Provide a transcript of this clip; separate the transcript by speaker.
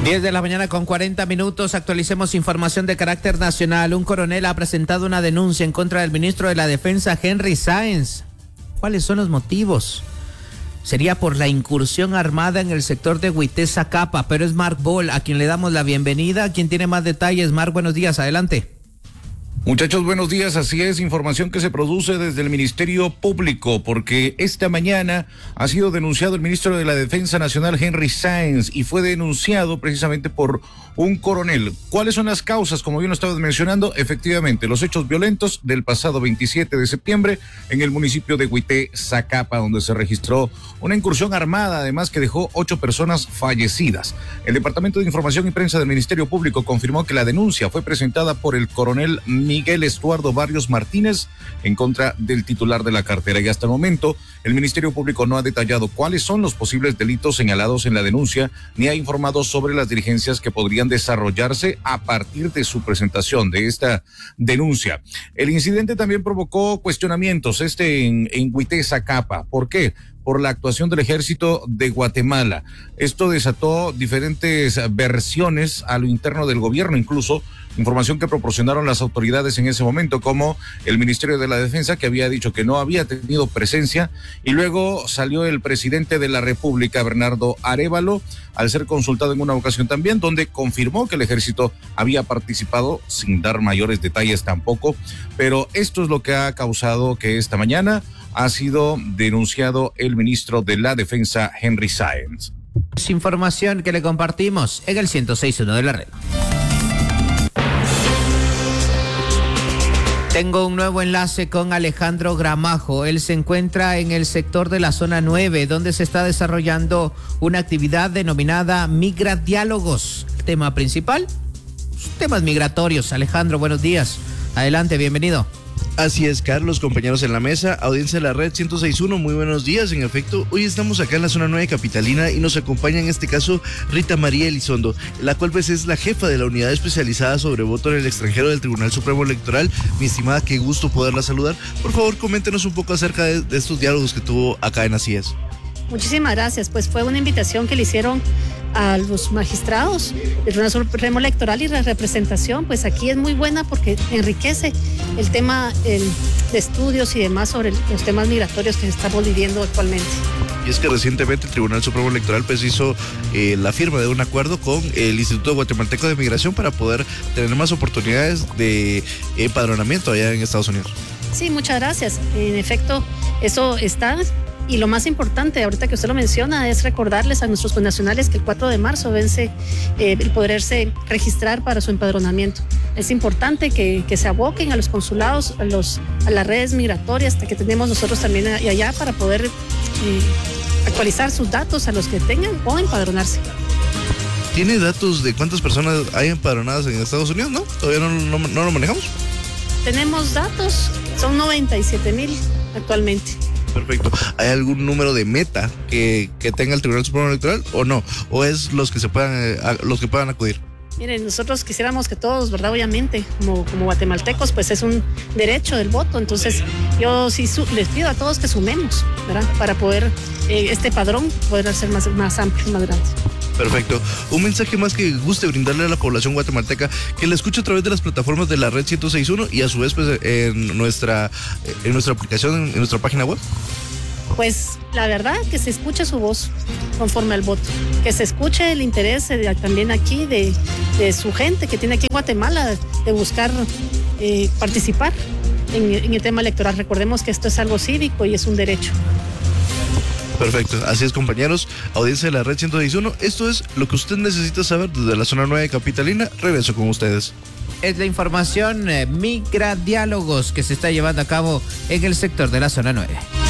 Speaker 1: 10 de la mañana con 40 minutos, actualicemos información de carácter nacional. Un coronel ha presentado una denuncia en contra del ministro de la Defensa, Henry Sáenz. ¿Cuáles son los motivos? Sería por la incursión armada en el sector de Huité-Zacapa, pero es Mark Ball a quien le damos la bienvenida. Quien tiene más detalles. Mark, buenos días, adelante.
Speaker 2: Muchachos, buenos días. Así es, información que se produce desde el Ministerio Público, porque esta mañana ha sido denunciado el ministro de la Defensa Nacional, Henry Sáenz, y fue denunciado precisamente por un coronel. ¿Cuáles son las causas? Como bien lo estabas mencionando, efectivamente, los hechos violentos del pasado 27 de septiembre en el municipio de Huité-Zacapa, donde se registró una incursión armada, además que dejó 8 personas fallecidas. El Departamento de Información y Prensa del Ministerio Público confirmó que la denuncia fue presentada por el coronel Miguel Estuardo Barrios Martínez en contra del titular de la cartera, y hasta el momento el Ministerio Público no ha detallado cuáles son los posibles delitos señalados en la denuncia, ni ha informado sobre las diligencias que podrían desarrollarse a partir de su presentación de esta denuncia. El incidente también provocó cuestionamientos en Huité-Zacapa. ¿Por qué? Por la actuación del Ejército de Guatemala. Esto desató diferentes versiones a lo interno del gobierno, incluso información que proporcionaron las autoridades en ese momento, como el Ministerio de la Defensa, que había dicho que no había tenido presencia, y luego salió el presidente de la República, Bernardo Arévalo, al ser consultado en una ocasión también, donde confirmó que el Ejército había participado, sin dar mayores detalles tampoco, pero esto es lo que ha causado que esta mañana ha sido denunciado el ministro de la Defensa, Henry Sáenz.
Speaker 1: Es información que le compartimos en el 106.1 de la red. Tengo un nuevo enlace con Alejandro Gramajo. Él se encuentra en el sector de la zona 9, donde se está desarrollando una actividad denominada Migra Diálogos. El tema principal, temas migratorios. Alejandro, buenos días. Adelante, bienvenido.
Speaker 3: Así es, Carlos, compañeros en la mesa, audiencia de la red 106.1, muy buenos días. En efecto, hoy estamos acá en la zona 9 capitalina y nos acompaña en este caso Rita María Elizondo, la cual pues es la jefa de la unidad especializada sobre voto en el extranjero del Tribunal Supremo Electoral. Mi estimada, qué gusto poderla saludar. Por favor, coméntenos un poco acerca de estos diálogos que tuvo acá en Así Es.
Speaker 4: Muchísimas gracias, pues fue una invitación que le hicieron a los magistrados del Tribunal Supremo Electoral, y la representación pues aquí es muy buena porque enriquece el tema de estudios y demás sobre los temas migratorios que estamos viviendo actualmente.
Speaker 3: Y es que recientemente el Tribunal Supremo Electoral pues hizo la firma de un acuerdo con el Instituto Guatemalteco de Migración para poder tener más oportunidades de empadronamiento allá en Estados Unidos.
Speaker 4: Sí, muchas gracias. En efecto, eso está. Y lo más importante, ahorita que usted lo menciona, es recordarles a nuestros connacionales que el 4 de marzo vence el poderse registrar para su empadronamiento. Es importante que se aboquen a los consulados, a las redes migratorias que tenemos nosotros también allá, para poder actualizar sus datos a los que tengan o empadronarse.
Speaker 3: ¿Tiene datos de cuántas personas hay empadronadas en Estados Unidos? ¿No? ¿Todavía no lo manejamos?
Speaker 4: Tenemos datos, son 97,000 actualmente.
Speaker 3: Perfecto. ¿Hay algún número de meta que tenga el Tribunal Supremo Electoral o no? ¿O es los que puedan acudir?
Speaker 4: Miren, nosotros quisiéramos que todos, ¿verdad? Obviamente, como guatemaltecos, pues es un derecho del voto. Entonces, yo sí les pido a todos que sumemos, ¿verdad? Para poder, este padrón, poder hacer más amplio, más grande.
Speaker 3: Perfecto. Un mensaje más que guste brindarle a la población guatemalteca que la escuche a través de las plataformas de la red 106.1 y a su vez pues, en nuestra aplicación, en nuestra página web.
Speaker 4: Pues la verdad, que se escuche su voz conforme al voto, que se escuche el interés también aquí de su gente que tiene aquí en Guatemala de buscar participar en el tema electoral. Recordemos que esto es algo cívico y es un derecho.
Speaker 3: Perfecto, así es, compañeros, audiencia de la red 106.1, esto es lo que usted necesita saber desde la zona 9 capitalina. Regreso con ustedes.
Speaker 1: Es la información Migra Diálogos que se está llevando a cabo en el sector de la zona 9.